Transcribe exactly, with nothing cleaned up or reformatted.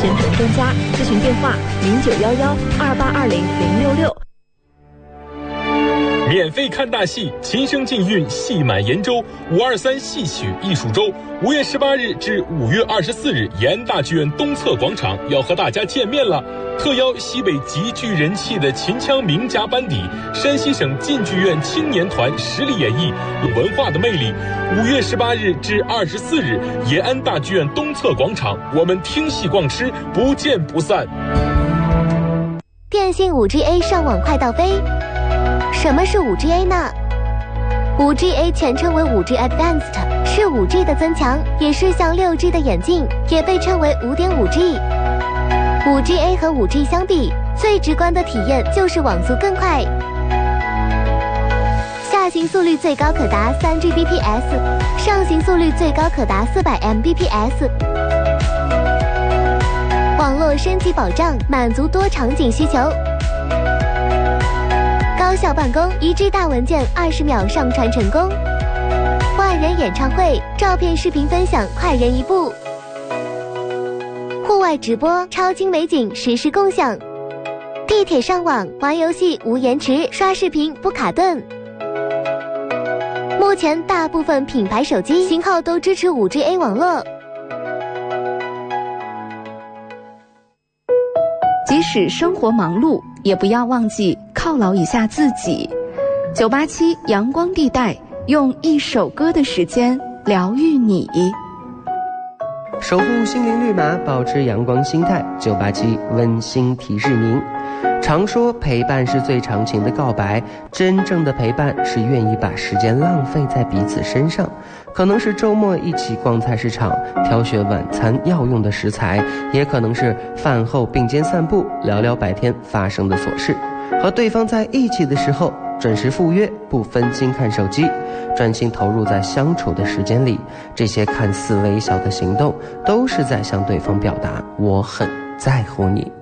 宣传专家，咨询电话零九幺幺二八二零零六六。 免费看大戏，琴声禁韵，戏满延州。五二三戏曲艺术周，五月十八日至五月二十四日，延安大剧院东侧广场要和大家见面了。特邀西北极具人气的秦腔名家班底，山西省晋剧院青年团实力演绎文化的魅力。五月十八日至二十四日，延安大剧院东侧广场，我们听戏逛吃，不见不散。 电信 五 G A 上网快到飞。什么是 五 G A 呢？ 五 G A 全称为 五 G Advanced， 是 五 G 的增强，也是向 六 G 的演进，也被称为 五点五 G。 五 G A 和 五 G 相比，最直观的体验就是网速更快，下行速率最高可达 三 G B P S， 上行速率最高可达四百 M B P S。 网络升级保障，满足多场景需求。高效办公，一 G 大文件二十秒上传成功。万人演唱会，照片视频分享快人一步。户外直播，超清美景实时共享。地铁上网，玩游戏无延迟，刷视频不卡顿。目前大部分品牌手机型号都支持 五 G A 网络。 即使生活忙碌，也不要忘记犒劳一下自己。九八七阳光地带，用一首歌的时间疗愈你。 守护心灵绿码，保持阳光心态。九八七温馨提示您：常说陪伴是最长情的告白，真正的陪伴是愿意把时间浪费在彼此身上。可能是周末一起逛菜市场，挑选晚餐要用的食材，也可能是饭后并肩散步，聊聊白天发生的琐事。和对方在一起的时候，准时赴约，不分心看手机，专心投入在相处的时间里。这些看似微小的行动，都是在向对方表达我很在乎你。